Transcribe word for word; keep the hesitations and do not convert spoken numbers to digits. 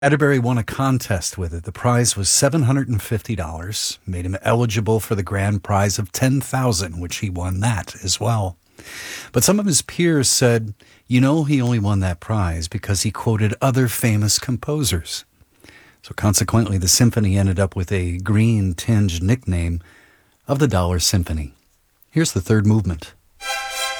Atterbury won a contest with it. The prize was seven hundred fifty dollars, made him eligible for the grand prize of ten thousand dollars, which he won that as well. But some of his peers said, you know, he only won that prize because he quoted other famous composers. So consequently, the symphony ended up with a green-tinged nickname of the Dollar Symphony. Here's the third movement.